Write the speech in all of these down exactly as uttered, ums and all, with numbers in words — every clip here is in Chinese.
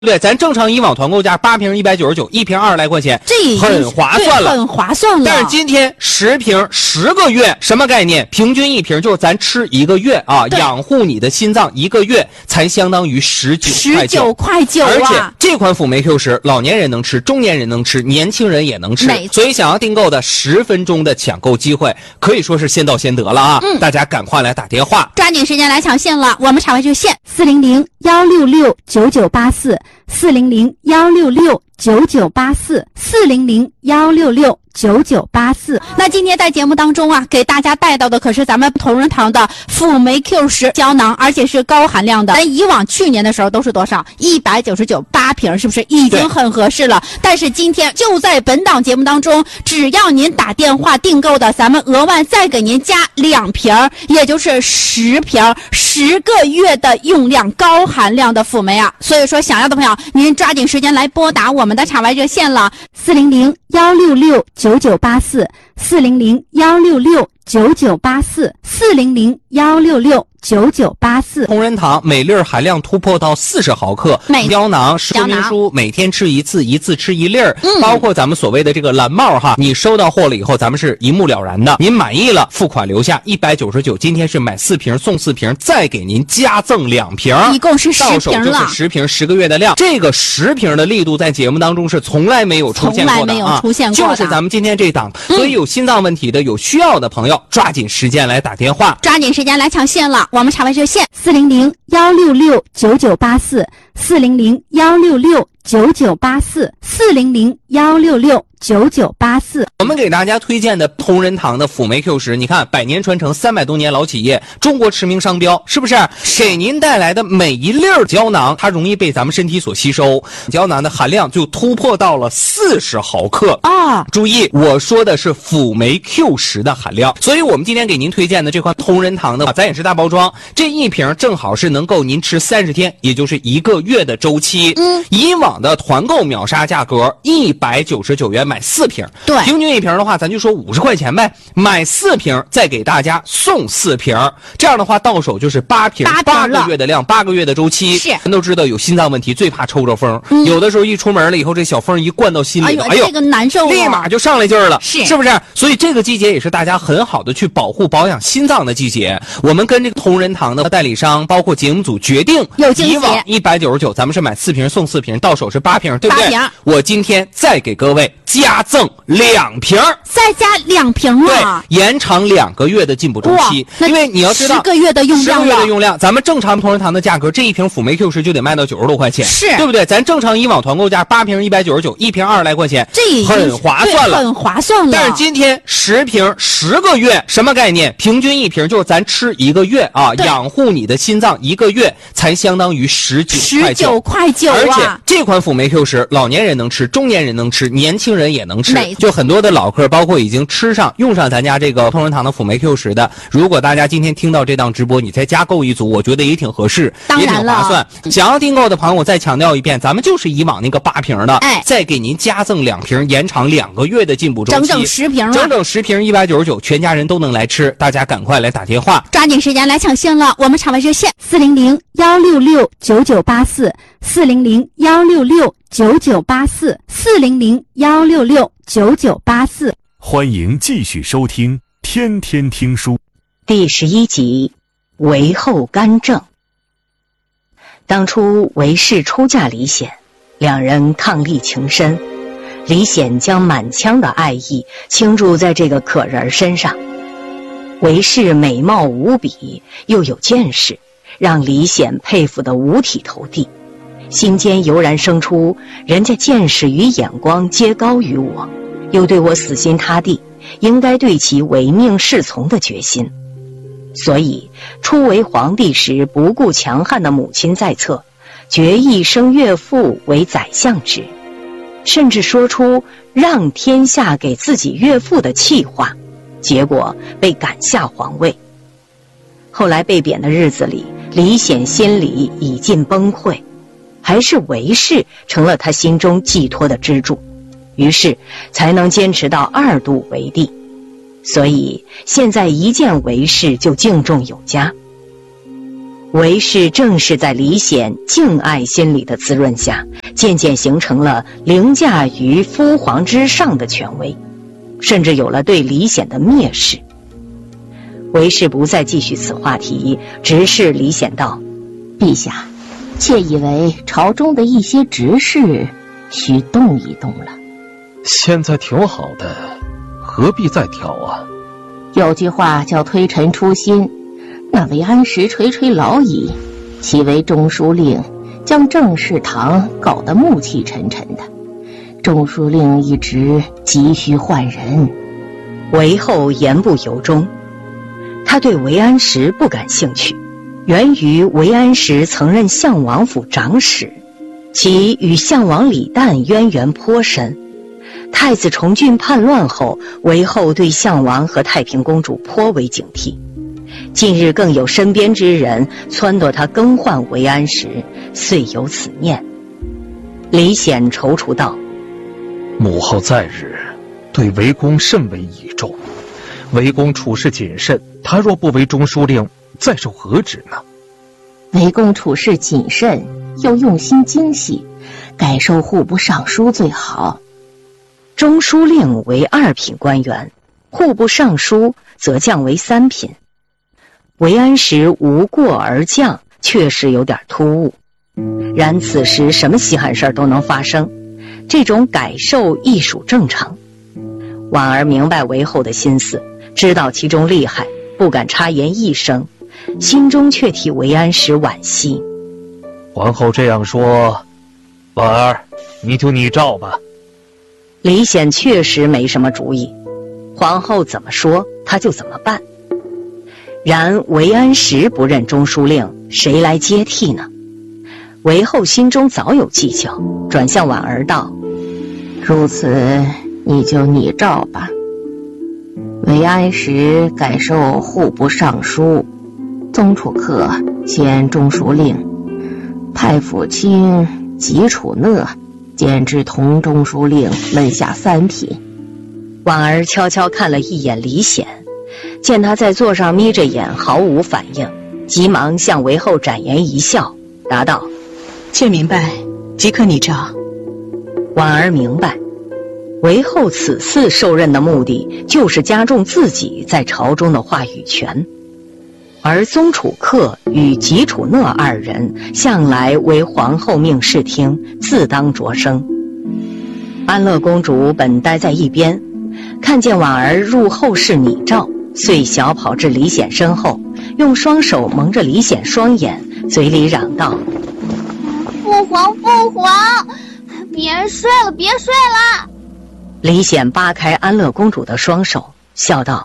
对，咱正常以往团购价八瓶一百九十九，一瓶二十来块钱， 这很划算了， 很划算了。 但是今天十瓶十个月，什么概念？平均一瓶就是咱吃一个月啊，养护你的心脏一个月才相当于十九块九， 十九块九啊！ 而且这款辅酶 Q 十，老年人能吃，中年人能吃，年轻人也能吃，所以想要订购的十分钟的抢购机会，可以说是先到先得了啊！嗯，大家赶快来打电话， 抓紧时间来抢线了。我们场外热线四零零幺六六九九八四。四零零幺六六九九八四，四零零幺六六九九八四。那今天在节目当中啊，给大家带到的可是咱们同仁堂的辅酶 Q 十胶囊，而且是高含量的。咱以往去年的时候都是多少？一百九十九八瓶，是不是已经很合适了？但是今天就在本档节目当中，只要您打电话订购的，咱们额外再给您加两瓶，也就是十瓶，十个月的用量，高含量的辅酶啊。所以说，想要的朋友，您抓紧时间来拨打我们的场外热线了，四零零幺六六九九八四，四零零幺六六九九八四，四零零幺六六九九八四。 同仁堂每粒含量突破到四十毫克，胶囊说明书每天吃一次，一次吃一粒儿、嗯，包括咱们所谓的这个蓝帽哈，你收到货了以后，咱们是一目了然的。您满意了，付款留下一百九十九，今天是买四瓶送四瓶，再给您加赠两瓶， 一共是十瓶了， 到手就是十瓶，十个月的量。这个十瓶的力度在节目当中是从来没有出现过的啊，从来没有出现过的，就是咱们今天这档。所以有心脏问题的、有需要的朋友，抓紧时间来打电话， 抓紧时间来抢线了。我们场外热线四零零幺六六九九八四，四零零幺六六九九八四，四零零幺六六九九八四。 我们给大家推荐的同仁堂的辅酶 Q 十，你看百年传承，三百多年老企业，中国驰名商标，是不是？给您带来的每一粒胶囊，它容易被咱们身体所吸收，胶囊的含量就突破到了四十毫克啊！注意，我说的是辅酶 Q 十的含量，所以我们今天给您推荐的这款同仁堂的，咱也是大包装，这一瓶正好是能够您吃三十天，也就是一个月的周期。嗯，以往的团购秒杀价格一百九十九元买四瓶，对，平均一瓶的话，咱就说五十块钱呗，买四瓶再给大家送四瓶，这样的话到手就是八瓶，八个月的量，八个月的周期。是，咱都知道有心脏问题最怕抽着风、嗯，有的时候一出门了以后，这小风一灌到心里头，哎呦， 这个难受、啊， 立马就上来劲儿了，是是不是？所以这个季节也是大家很好的去保护保养心脏的季节。我们跟这个同仁堂的代理商，包括节目组决定， 有惊喜， 以往一百九十九，咱们是买四瓶送四瓶，到手是八瓶，对不对？ 八瓶， 我今天再给各位加赠两瓶， 再加两瓶啊！对，延长两个月的进补周期。因为你要知道， 十个月的用量， 十个月的用量，咱们正常同仁堂的价格，这一瓶辅酶 Q 十就得卖到九十多块钱， 是对不对？咱正常以往团购价八瓶一百九十九，一瓶二十来块钱， 这很划算了， 很划算了。 但是今天十瓶十个月，什么概念？平均一瓶就是咱吃一个月啊，养护你的心脏一个月才相当于十九块九，十九块九啊！ 而且这款辅酶 Q 十，老年人能吃，中年人能吃，年轻人也能吃。就很多的老客，包括已经吃上、用上咱家这个同仁堂的辅酶 Q 十的，如果大家今天听到这档直播，你再加购一组，我觉得也挺合适，也挺划算。想要订购的朋友，我再强调一遍，咱们就是以往那个八瓶的，哎，再给您加赠两瓶，延长两个月的进补周期， 整整十瓶， 整整十瓶一百九十九，全家人都能来吃，大家赶快来打电话， 抓紧时间来抢线了。我们场外热线四零零幺六六九九八四，四零零幺六六九九八四，四零零幺六六九九八四。 欢迎继续收听《天天听书》 第十一集，韦后干政。当初韦氏出嫁李显，两人伉俪情深，李显将满腔的爱意倾注在这个可人身上。韦氏美貌无比，又有见识，让李显佩服得五体投地，心间油然生出人家见识与眼光皆高于我，又对我死心塌地，应该对其唯命是从的决心。所以初为皇帝时，不顾强悍的母亲在侧，决意升岳父为宰相职，甚至说出让天下给自己岳父的气话，结果被赶下皇位。后来被贬的日子里，李显心里已尽崩溃，还是韦氏成了他心中寄托的支柱，于是才能坚持到二度为帝。所以现在一见韦氏就敬重有加。 韦氏正是在李显敬爱心理的滋润下，渐渐形成了凌驾于父皇之上的权威，甚至有了对李显的蔑视。韦氏不再继续此话题，直视李显道： 陛下，妾以为朝中的一些执事需动一动了。 现在挺好的，何必再挑啊？ 有句话叫推陈出新，那韦安石垂垂老矣，其为中书令，将政事堂搞得暮气沉沉的。中书令一职急需换人。 韦后言不由衷，他对韦安石不感兴趣，源于韦安石曾任相王府长史，其与相王李旦渊源颇深。太子重俊叛乱后，韦后对相王和太平公主颇为警惕，近日更有身边之人撺掇他更换韦安石，遂有此念。李显踌躇道： 母后在日对韦公甚为倚重，韦公处事谨慎，他若不为中书令，再受何职呢？ 韦公处事谨慎，又用心精细，改授户部尚书最好。 中书令为二品官员，户部尚书则降为三品。韦安石无过而降，确实有点突兀。然此时什么稀罕事儿都能发生，这种改授亦属正常。婉儿明白韦后的心思，知道其中厉害，不敢插言一声，心中却替韦安石惋惜。 皇后这样说，婉儿，你就拟诏吧。 李显确实没什么主意，皇后怎么说他就怎么办。然韦安石不任中书令，谁来接替呢？韦后心中早有计较，转向婉儿道： 如此，你就拟诏吧。韦安石改授户部尚书，宗楚客兼中书令，太府卿吉楚讷兼至同中书令，门下三品。 婉儿悄悄看了一眼李显，见他在座上眯着眼毫无反应，急忙向韦后展颜一笑，答道： 妾明白，即可拟诏。 婉儿明白，韦后此次受任的目的就是加重自己在朝中的话语权，而宗楚客与吉楚讷二人向来为皇后命视听，自当着声。安乐公主本待在一边，看见婉儿入后室拟诏，遂小跑至李显身后，用双手蒙着李显双眼，嘴里嚷道： 父皇父皇，别睡了别睡了。 李显扒开安乐公主的双手，笑道：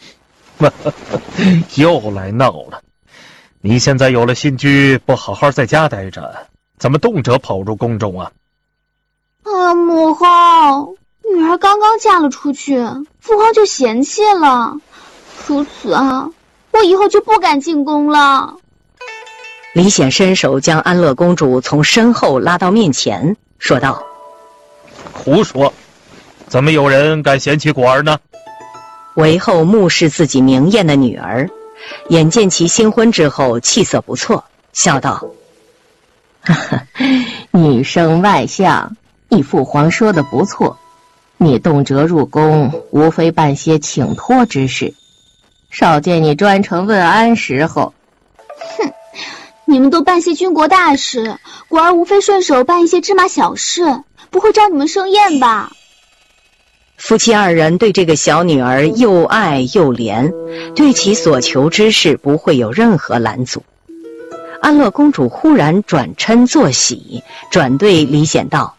又来闹了，你现在有了新居，不好好在家待着，怎么动辄跑入宫中啊？ 啊，母后，女儿刚刚嫁了出去，父皇就嫌弃了，如此啊，我以后就不敢进宫了。 李显伸手将安乐公主从身后拉到面前，说道： 胡说，怎么有人敢嫌弃果儿呢？ 韦后目视自己明艳的女儿，眼见其新婚之后气色不错，笑道： 女生外向，你父皇说的不错，你动辄入宫，无非办些请托之事，少见你专程问安时候。 哼，你们都办些军国大事，果儿无非顺手办一些芝麻小事，不会招你们生厌吧？ 夫妻二人对这个小女儿又爱又怜，对其所求之事不会有任何拦阻。安乐公主忽然转嗔作喜，转对李显道：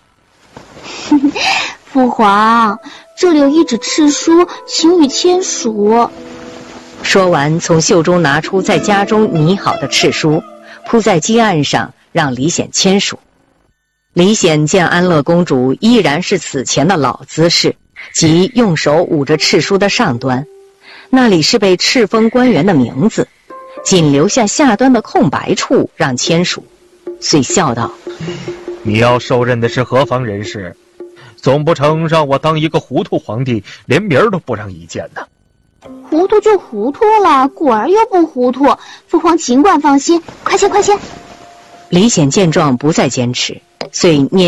父皇，这里有一纸敕书，请与签署。 说完，从袖中拿出在家中拟好的敕书，铺在几案上，让李显签署。李显见安乐公主依然是此前的老姿势，即用手捂着敕书的上端，那里是被敕封官员的名字，仅留下下端的空白处让签署，遂笑道： 你要受任的是何方人士？总不成让我当一个糊涂皇帝，连名儿都不让一见呢？ 糊涂就糊涂了，果儿又不糊涂。父皇尽管放心，快些快些。 李显见状不再坚持，遂捏